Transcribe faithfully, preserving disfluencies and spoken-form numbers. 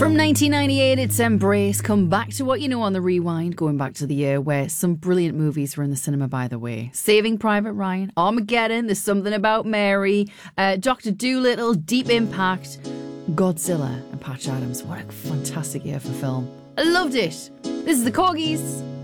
From nineteen ninety-eight, it's Embrace. Come back to what you know on the rewind, going back to the year where some brilliant movies were in the cinema, by the way. Saving Private Ryan, Armageddon, There's Something About Mary, uh, Doctor Dolittle, Deep Impact, Godzilla, and Patch Adams. What a fantastic year for film. I loved it. This is the Corgis.